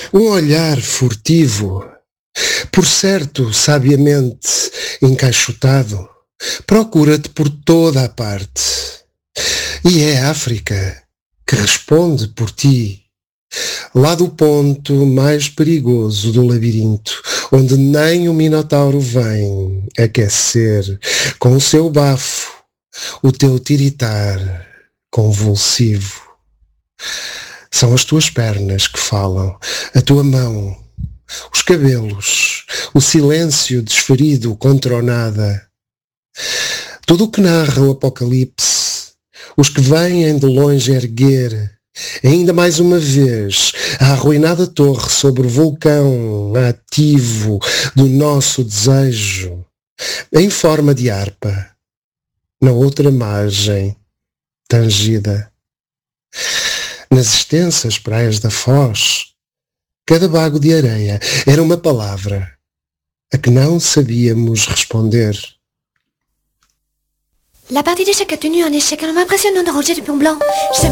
Um olhar furtivo, por certo, sabiamente encaixotado, procura-te por toda a parte. E é a África que responde por ti, lá do ponto mais perigoso do labirinto, onde nem o Minotauro vem aquecer com o seu bafo o teu tiritar convulsivo. São as tuas pernas que falam, a tua mão, os cabelos, o silêncio desferido contra o nada. Tudo o que narra o Apocalipse, os que vêm de longe erguer, ainda mais uma vez, a arruinada torre sobre o vulcão ativo do nosso desejo, em forma de harpa, na outra margem tangida. Nas extensas praias da Foz, cada bago de areia era uma palavra a que não sabíamos responder. La partie d'échecs a tenu un échec un homme impressionnant de Roger Dupont-Blanc.